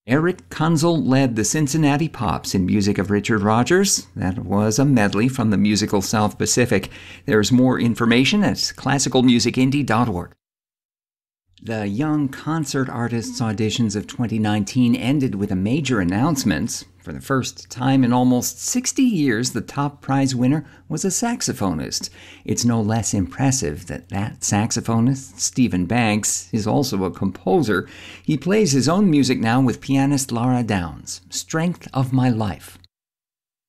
Eric Kunzel led the Cincinnati Pops in music of Richard Rodgers. That was a medley from the musical South Pacific. There's more information at classicalmusicindie.org. The Young Concert Artists auditions of 2019 ended with a major announcement. For the first time in almost 60 years, the top prize winner was a saxophonist. It's no less impressive that saxophonist, Stephen Banks, is also a composer. He plays his own music now with pianist Laura Downs. Strength of My Life.